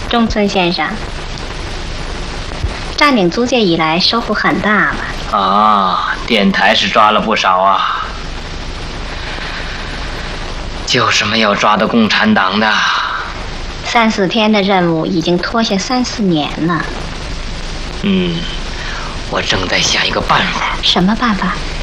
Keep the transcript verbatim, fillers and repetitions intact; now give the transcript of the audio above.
中村先生，占领租界以来收获很大了。 啊，电台是抓了不少啊，就是没有抓到共产党的。 三四天的任务已经拖下三四年了。 嗯，我正在想一个办法。 什么办法？